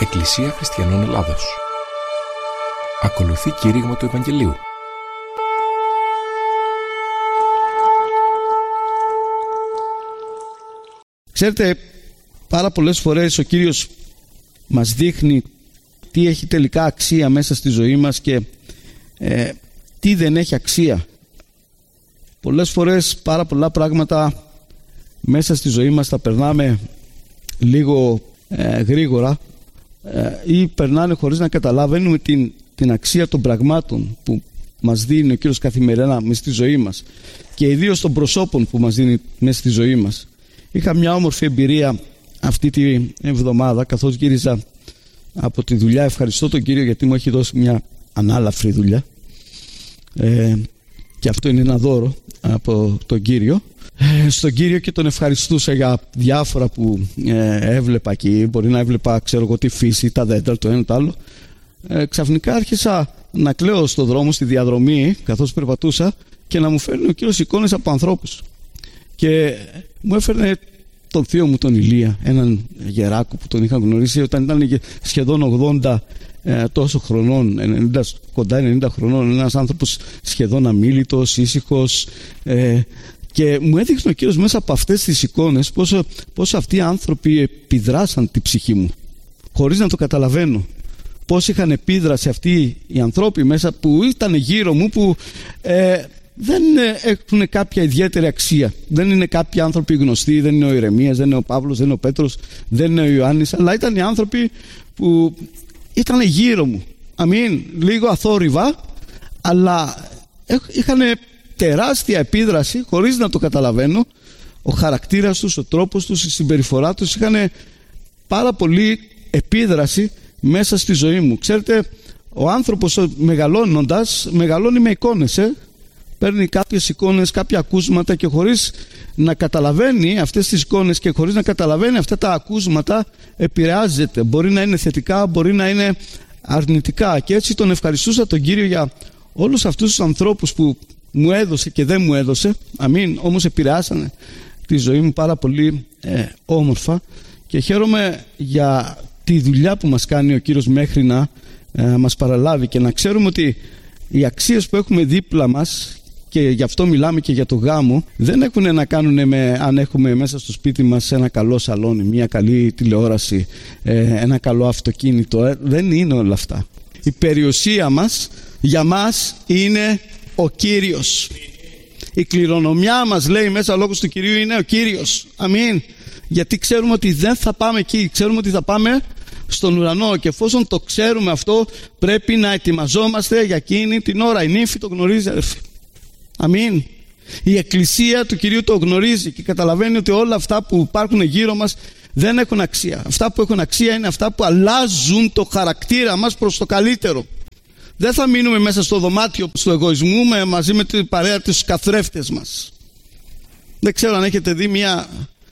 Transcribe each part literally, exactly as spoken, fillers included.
Εκκλησία Χριστιανών Ελλάδος. Ακολουθεί κήρυγμα του Ευαγγελίου. Ξέρετε, πάρα πολλές φορές ο Κύριος μας δείχνει τι έχει τελικά αξία μέσα στη ζωή μας και ε, τι δεν έχει αξία. Πολλές φορές πάρα πολλά πράγματα μέσα στη ζωή μας τα περνάμε λίγο ε, γρήγορα ε, ή περνάνε χωρίς να καταλαβαίνουμε την, την αξία των πραγμάτων που μας δίνει ο Κύριος καθημερινά μέσα στη ζωή μας και ιδίως των προσώπων που μας δίνει μέσα στη ζωή μας. Είχα μια όμορφη εμπειρία αυτή τη εβδομάδα καθώς γύριζα από τη δουλειά. Ευχαριστώ τον Κύριο γιατί μου έχει δώσει μια ανάλαφρη δουλειά ε, και αυτό είναι ένα δώρο από τον Κύριο. Ε, στον Κύριο και τον ευχαριστούσα για διάφορα που ε, έβλεπα εκεί. Μπορεί να έβλεπα, ξέρω εγώ, τη φύση, τα δέντρα, το ένα το άλλο. Ε, ξαφνικά άρχισα να κλαίω στο δρόμο, στη διαδρομή, καθώς περπατούσα και να μου φέρνει ο Κύριος εικόνες από ανθρώπους. Και μου έφερνε τον θείο μου τον Ηλία, έναν γεράκο που τον είχα γνωρίσει όταν ήταν σχεδόν ογδόντα ε, τόσο χρονών, ενενήντα, κοντά ενενήντα χρονών, ένας άνθρωπος σχεδόν αμίλητος, ήσυχος, ε, και μου έδειχνε ο Κύριος μέσα από αυτές τις εικόνες πόσο, πόσο αυτοί οι άνθρωποι επιδράσαν την ψυχή μου χωρίς να το καταλαβαίνω. Πώς είχαν επίδραση αυτοί οι ανθρώποι μέσα που ήταν γύρω μου που ε, δεν έχουν κάποια ιδιαίτερη αξία. Δεν είναι κάποιοι άνθρωποι γνωστοί, δεν είναι ο Ιρεμίας, δεν είναι ο Παύλος, δεν είναι ο Πέτρος, δεν είναι ο Ιωάννης, αλλά ήταν οι άνθρωποι που ήταν γύρω μου. Αμήν, λίγο αθόρυβα, αλλά είχαν τεράστια επίδραση χωρίς να το καταλαβαίνω. Ο χαρακτήρας τους, ο τρόπος τους, η συμπεριφορά τους είχαν πάρα πολύ επίδραση μέσα στη ζωή μου. Ξέρετε, ο άνθρωπος μεγαλώνοντας μεγαλώνει με εικόνες, ε? Παίρνει κάποιες εικόνες, κάποια ακούσματα και χωρίς να καταλαβαίνει αυτές τις εικόνες και χωρίς να καταλαβαίνει αυτά τα ακούσματα επηρεάζεται. Μπορεί να είναι θετικά, μπορεί να είναι αρνητικά. Και έτσι τον ευχαριστούσα τον Κύριο για όλους αυτούς τους ανθρώπους που μου έδωσε και δεν μου έδωσε. Αμήν, όμως επηρεάσανε τη ζωή μου πάρα πολύ ε, όμορφα και χαίρομαι για τη δουλειά που μας κάνει ο Κύριος μέχρι να ε, μας παραλάβει και να ξέρουμε ότι οι αξίες που έχουμε δίπλα μας, και γι' αυτό μιλάμε και για το γάμο, δεν έχουν να κάνουν με αν έχουμε μέσα στο σπίτι μας ένα καλό σαλόνι, μια καλή τηλεόραση, ένα καλό αυτοκίνητο. Δεν είναι όλα αυτά. Η περιουσία μας για μας είναι ο Κύριος. Η κληρονομιά μας, λέει μέσα ο λόγος του Κυρίου, είναι ο Κύριος. Αμήν. Γιατί ξέρουμε ότι δεν θα πάμε εκεί, ξέρουμε ότι θα πάμε στον ουρανό και εφόσον το ξέρουμε αυτό πρέπει να ετοιμαζόμαστε για εκείνη την ώρα. Η νύμφη το γνωρίζει, αδερφοί. Αμήν. Η Εκκλησία του Κυρίου το γνωρίζει και καταλαβαίνει ότι όλα αυτά που υπάρχουν γύρω μας δεν έχουν αξία. Αυτά που έχουν αξία είναι αυτά που αλλάζουν το χαρακτήρα μας προς το καλύτερο. Δεν θα μείνουμε μέσα στο δωμάτιο του εγωισμού με, μαζί με την παρέα τους καθρέφτες μας. Δεν ξέρω αν έχετε δει μια...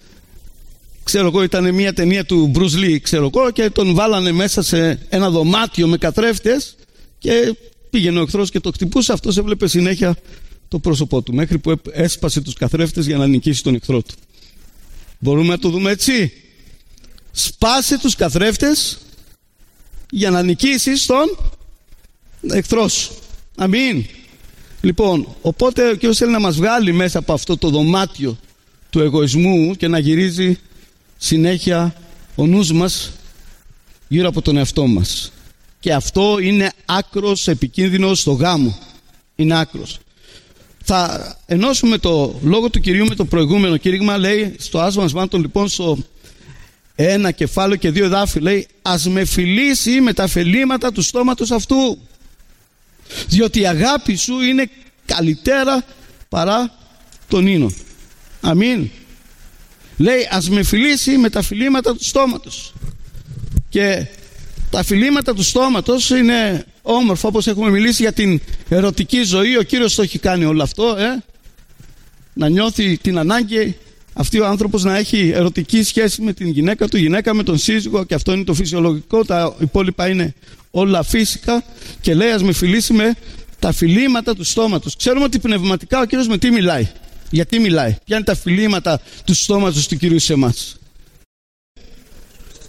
Ξέρω εγώ, ήταν μια ταινία του Bruce Lee, ξέρω εγώ, και τον βάλανε μέσα σε ένα δωμάτιο με καθρέφτες και πήγαινε ο εχθρός και το χτυπούσε. Αυτός έβλεπε συνέχεια το πρόσωπό του, μέχρι που έσπασε τους καθρέφτες για να νικήσει τον εχθρό του. Μπορούμε να το δούμε έτσι. Σπάσε τους καθρέφτες για να νικήσεις τον εχθρό σου. Αμήν. Λοιπόν, οπότε ο Κύριος θέλει να μας βγάλει μέσα από αυτό το δωμάτιο του εγωισμού και να γυρίζει συνέχεια ο νους μας γύρω από τον εαυτό μας. Και αυτό είναι άκρος επικίνδυνο στο γάμο. Είναι άκρος. Θα ενώσουμε το λόγο του Κυρίου με το προηγούμενο κήρυγμα. Λέει στο άσμα μάντων, λοιπόν, στο ένα κεφάλαιο και δύο εδάφη, λέει: ας με φιλήσει με τα φελήματα του στόματος αυτού, διότι η αγάπη σου είναι καλύτερα παρά τον ίνο. Αμήν. Λέει ας με φιλήσει με τα φιλήματα του στόματος. Και τα φιλήματα του στόματος είναι όμορφα, όπως έχουμε μιλήσει για την ερωτική ζωή. Ο Κύριος το έχει κάνει όλο αυτό, ε? Να νιώθει την ανάγκη αυτή ο άνθρωπος να έχει ερωτική σχέση με την γυναίκα του, γυναίκα με τον σύζυγο, και αυτό είναι το φυσιολογικό. Τα υπόλοιπα είναι όλα φύσικα. Και λέει ας με φιλήσει με τα φιλήματα του στόματος. Ξέρουμε ότι πνευματικά ο Κύριος με τι μιλάει. Γιατί μιλάει, ποια είναι τα φιλήματα του στόματος του Κυρίου σε εμάς.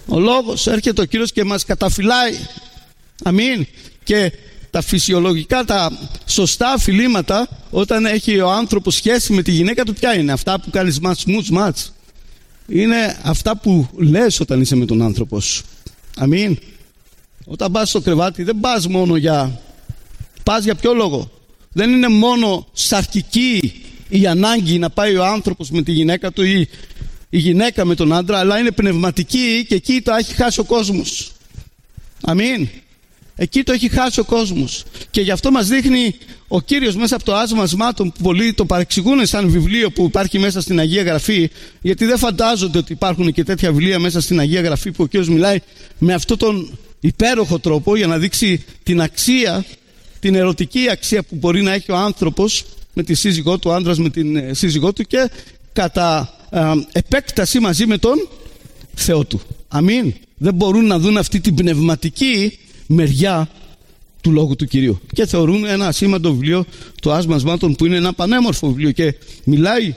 Ο λόγος, έρχεται ο Κύριος και μας καταφυλάει. Αμήν. Και τα φυσιολογικά, τα σωστά φιλήματα, όταν έχει ο άνθρωπος σχέση με τη γυναίκα του, ποια είναι? Αυτά που κάνεις μάτς, μουτς, μάτς. Είναι αυτά που λες όταν είσαι με τον άνθρωπο σου. Αμήν. Όταν πας στο κρεβάτι, δεν πας μόνο για... Πας για ποιο λόγο? Δεν είναι μόνο σαρκική η ανάγκη να πάει ο άνθρωπος με τη γυναίκα του ή η γυναίκα με τον άντρα, αλλά είναι πνευματική, και εκεί το έχει χάσει ο κόσμος. Αμήν. Εκεί το έχει χάσει ο κόσμος. Και γι' αυτό μας δείχνει ο Κύριος μέσα από το άσμα ασμάτων, που πολλοί το παρεξηγούν σαν βιβλίο που υπάρχει μέσα στην Αγία Γραφή, γιατί δεν φαντάζονται ότι υπάρχουν και τέτοια βιβλία μέσα στην Αγία Γραφή που ο Κύριος μιλάει με αυτόν τον υπέροχο τρόπο για να δείξει την αξία, την ερωτική αξία που μπορεί να έχει ο άνθρωπος με τη σύζυγό του, ο άντρας με την σύζυγό του, και κατά α, επέκταση μαζί με τον Θεό του. Αμήν. Δεν μπορούν να δουν αυτή την πνευματική μεριά του Λόγου του Κυρίου και θεωρούν ένα ασήμαντο βιβλίο, το άσμα ασμάτων, που είναι ένα πανέμορφο βιβλίο, και μιλάει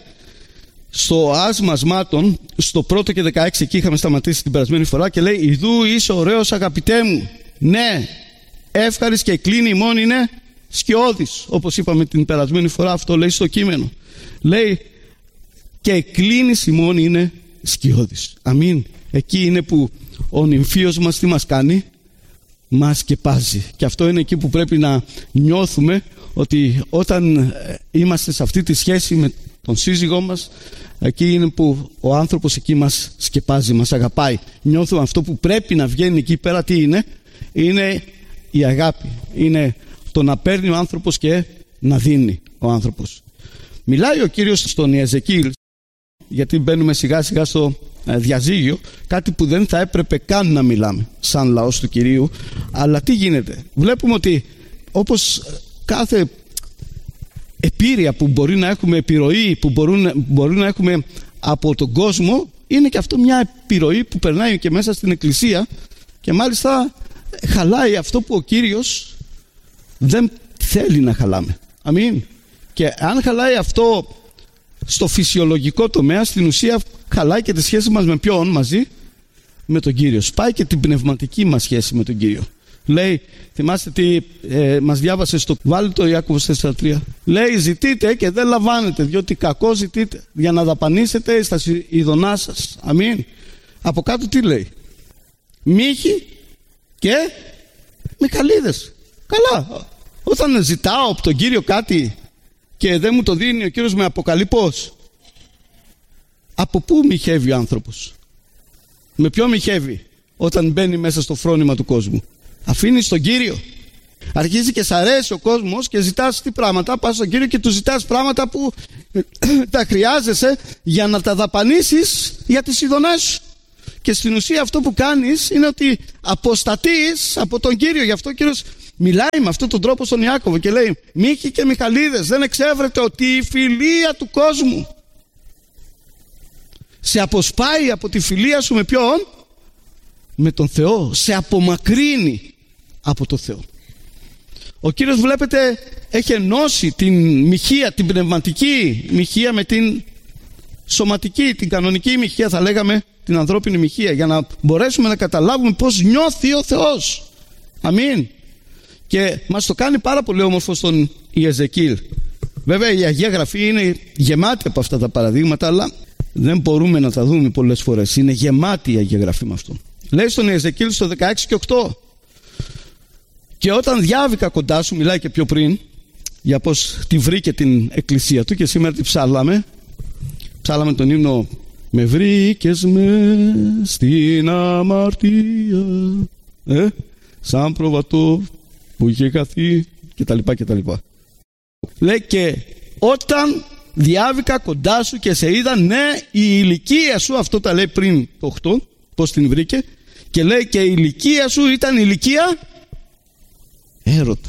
στο άσμα ασμάτων, στο πρώτο και δεκαέξι, εκεί είχαμε σταματήσει την περασμένη φορά, και λέει: «Ιδού είσαι ωραίος αγαπητέ μου, ναι, εύχαρης και κλίνη ημών είναι σκιώδης». Όπως είπαμε την περασμένη φορά, αυτό λέει στο κείμενο. Λέει: «Και κλίνης ημών είναι σκιώδης». Αμήν. Εκεί είναι που ο νυμφίος μας τι μας κάνει? Μας σκεπάζει. Και αυτό είναι εκεί που πρέπει να νιώθουμε ότι όταν είμαστε σε αυτή τη σχέση με τον σύζυγό μας, εκεί είναι που ο άνθρωπος εκεί μας σκεπάζει, μας αγαπάει. Νιώθουμε αυτό που πρέπει να βγαίνει εκεί πέρα. Τι είναι? Είναι η αγάπη. Είναι το να παίρνει ο άνθρωπος και να δίνει ο άνθρωπος. Μιλάει ο Κύριος στον Ιεζεκίλ, γιατί μπαίνουμε σιγά σιγά στο διαζύγιο, κάτι που δεν θα έπρεπε καν να μιλάμε σαν λαός του Κυρίου. Αλλά τι γίνεται? Βλέπουμε ότι όπως κάθε επίρρεια που μπορεί να έχουμε, επιρροή που μπορούν, μπορεί να έχουμε από τον κόσμο, είναι και αυτό μια επιρροή που περνάει και μέσα στην Εκκλησία, και μάλιστα χαλάει αυτό που ο Κύριος δεν θέλει να χαλάμε. Αμήν. Και αν χαλάει αυτό στο φυσιολογικό τομέα, στην ουσία χαλάει και τη σχέση μας με ποιον? Μαζί με τον Κύριο. Σπάει και την πνευματική μας σχέση με τον Κύριο. Λέει, θυμάστε τι ε, μας διάβασε στο, βάλει το Ιάκωβος τέσσερα τρία. Λέει: «Ζητείτε και δεν λαμβάνετε, διότι κακό ζητείτε, για να δαπανίσετε στα ειδονά σας». Αμήν. Από κάτω τι λέει? «Μύχη και μικαλίδες». Καλά. Όταν ζητάω από τον Κύριο κάτι και δεν μου το δίνει ο Κύριος, με αποκαλεί πώς? Από πού μοιχεύει ο άνθρωπος? Με ποιο μοιχεύει όταν μπαίνει μέσα στο φρόνημα του κόσμου? Αφήνει τον Κύριο. Αρχίζει και σ' αρέσει ο κόσμος και ζητάς τι πράγματα? Πας στον Κύριο και του ζητάς πράγματα που τα χρειάζεσαι για να τα δαπανίσεις για τις ειδονές σου. Και στην ουσία αυτό που κάνεις είναι ότι αποστατείς από τον Κύριο. Γι' αυτό ο Κύριος μιλάει με αυτόν τον τρόπο στον Ιάκωβο και λέει: «Μύχοι και Μιχαλίδες, δεν εξεύρετε ότι η φιλία του κόσμου σε αποσπάει από τη φιλία σου με ποιον? Με τον Θεό. Σε απομακρύνει από τον Θεό». Ο Κύριος, βλέπετε, έχει ενώσει την μοιχεία, την πνευματική μοιχεία με την σωματική, την κανονική μοιχεία, θα λέγαμε, την ανθρώπινη μοιχεία, για να μπορέσουμε να καταλάβουμε πώς νιώθει ο Θεός. Αμήν. Και μας το κάνει πάρα πολύ όμορφο στον Ιεζεκίλ. Βέβαια η Αγία Γραφή είναι γεμάτη από αυτά τα παραδείγματα, αλλά δεν μπορούμε να τα δούμε πολλές φορές. Είναι γεμάτη η Αγία Γραφή με αυτό. Λέει στον Ιεζεκίλ στο δεκαέξι και οκτώ: «Και όταν διάβηκα κοντά σου», μιλάει και πιο πριν για πως τη βρήκε την εκκλησία του, και σήμερα τη ψάλαμε. Ψάλαμε τον ύμνο «Με βρήκες με στην αμαρτία, ε, σαν προβατό που είχε χαθεί», κτλ. κτλ. Λέει: «Και όταν διάβηκα κοντά σου και σε είδα, ναι, η ηλικία σου», αυτό τα λέει πριν το οκτώ, πως την βρήκε, και λέει: «Και η ηλικία σου ήταν ηλικία έρωτα».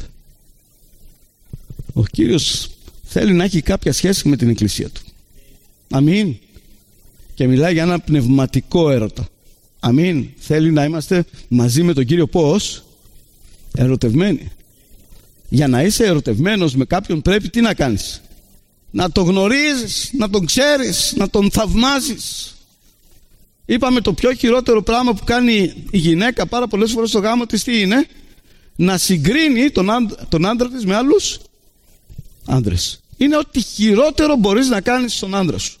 Ο Κύριος θέλει να έχει κάποια σχέση με την εκκλησία του. Αμήν. Και μιλάει για ένα πνευματικό έρωτα. Αμήν. Θέλει να είμαστε μαζί με τον Κύριο πώς? Ερωτευμένοι. Για να είσαι ερωτευμένος με κάποιον πρέπει τι να κάνεις? Να τον γνωρίζεις, να τον ξέρεις, να τον θαυμάζεις. Είπαμε το πιο χειρότερο πράγμα που κάνει η γυναίκα πάρα πολλές φορές στο γάμο της τι είναι? Να συγκρίνει τον άντρα, τον άντρα της με άλλους άντρες. Είναι ό,τι χειρότερο μπορείς να κάνεις στον άντρα σου.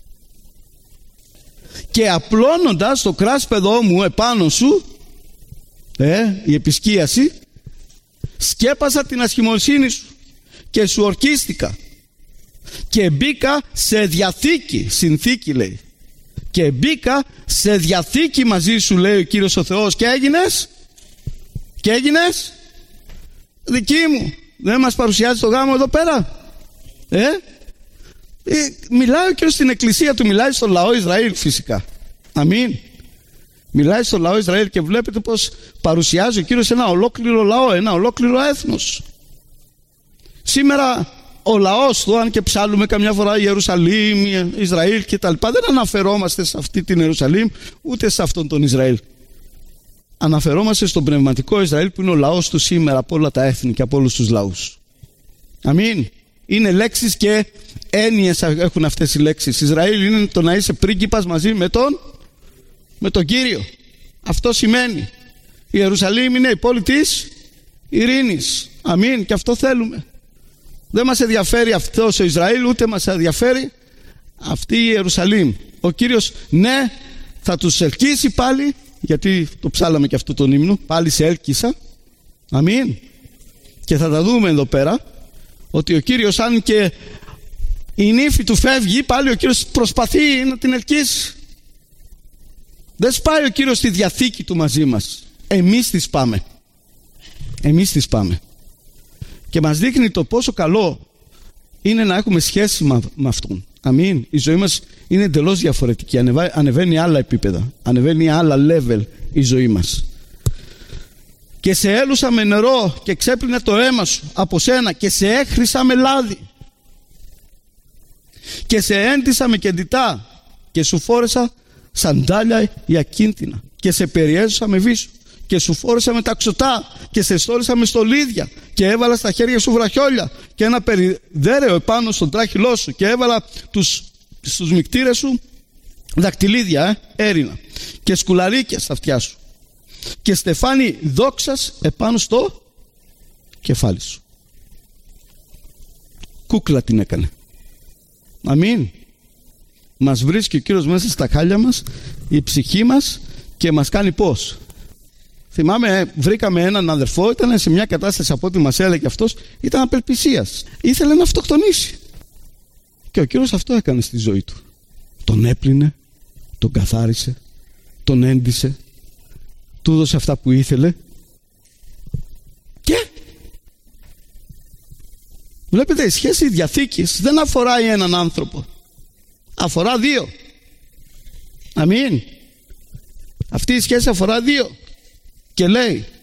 Και απλώνοντας το κράσπεδό μου επάνω σου, ε, η επισκίαση, σκέπασα την ασχημοσύνη σου και σου ορκίστηκα και μπήκα σε διαθήκη, συνθήκη λέει, και μπήκα σε διαθήκη μαζί σου, λέει ο Κύριος ο Θεός, και έγινες και έγινες δική μου. Δεν μας παρουσιάζει το γάμο εδώ πέρα? ε? ε μιλάει ο Κύριος στην εκκλησία του, μιλάει στο λαό Ισραήλ φυσικά. Αμήν. Μιλάει στο λαό Ισραήλ και βλέπετε πως παρουσιάζει ο Κύριος ένα ολόκληρο λαό, ένα ολόκληρο έθνος. Σήμερα ο λαός του, αν και ψάλουμε καμιά φορά Ιερουσαλήμ, Ισραήλ και τα λοιπά, δεν αναφερόμαστε σε αυτή την Ιερουσαλήμ ούτε σε αυτόν τον Ισραήλ. Αναφερόμαστε στον πνευματικό Ισραήλ που είναι ο λαός του σήμερα από όλα τα έθνη και από όλους τους λαούς. Αμήν. Είναι λέξεις και έννοιες έχουν αυτές οι λέξεις. Ισραήλ είναι το να είσαι πρίγκιπας μαζί με τον, με τον Κύριο. Αυτό σημαίνει. Η Ιερουσαλήμ είναι η πόλη της ειρήνης. Αμήν. Και αυτό θέλουμε. Δεν μας ενδιαφέρει αυτός ο Ισραήλ, ούτε μας ενδιαφέρει αυτή η Ιερουσαλήμ. Ο Κύριος, ναι, θα τους ελκύσει πάλι, γιατί το ψάλαμε και αυτό τον ύμνο, πάλι σε έλκυσα. Αμήν. Και θα τα δούμε εδώ πέρα, ότι ο Κύριος, αν και η νύφη του φεύγει, πάλι ο Κύριος προσπαθεί να την ελκύσει. Δεν σπάει ο Κύριος στη διαθήκη του μαζί μας. Εμείς τη πάμε. Εμείς τη πάμε. Και μας δείχνει το πόσο καλό είναι να έχουμε σχέση με αυτόν. Αμήν. Η ζωή μας είναι εντελώς διαφορετική. Ανεβαίνει άλλα επίπεδα. Ανεβαίνει άλλα level η ζωή μας. Και σε έλουσα με νερό και ξέπλυνε το αίμα σου από σένα και σε έχρισα με λάδι. Και σε έντυσα με κεντητά και σου φόρεσα σαντάλια ακίνθινα και σε περιέζωσα με βίσου και σου φόρεσα με ταξωτά και σε στόλισα με στολίδια και έβαλα στα χέρια σου βραχιόλια και ένα περιδέρεο επάνω στον τράχυλό σου και έβαλα τους, στους μικτήρες σου δακτυλίδια, ε, έρινα και σκουλαρίκια στα αυτιά σου και στεφάνι δόξας επάνω στο κεφάλι σου. Κούκλα την έκανε. Αμήν. Μας βρίσκει ο Κύριος μέσα στα χάλια μας, η ψυχή μας, και μας κάνει πώς? Θυμάμαι, βρήκαμε έναν αδερφό, ήταν σε μια κατάσταση, από ό,τι μας έλεγε αυτός, ήταν απελπισίας. Ήθελε να αυτοκτονήσει. Και ο Κύριος αυτό έκανε στη ζωή του. Τον έπλυνε, τον καθάρισε, τον έντυσε, του έδωσε αυτά που ήθελε. Και βλέπετε, η σχέση διαθήκης δεν αφορά έναν άνθρωπο. Αφορά δύο. Αμήν. Αυτή η σχέση αφορά δύο. Και λέει,